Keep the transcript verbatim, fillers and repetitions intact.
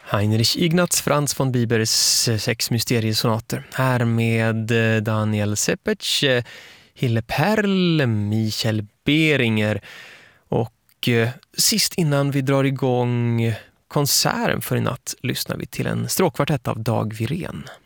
Heinrich Ignaz Franz von Bibers sex mysteriesonater. Här med Daniel Sepetz, Hille Perl, Michael Beringer. Och sist innan vi drar igång konserten för i natt lyssnar vi till en stråkkvartett av Dag Wirén.